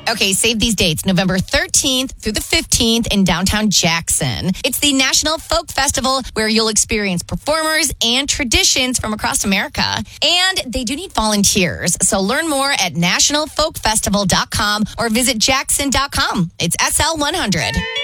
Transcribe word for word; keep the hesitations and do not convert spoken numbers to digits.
Okay, save these dates. November thirteenth through the fifteenth in downtown Jackson. It's the National Folk Festival where you'll experience performers and traditions from across America. And they do need volunteers. So learn more at national folk festival dot com or visit jackson dot com. It's S L one hundred.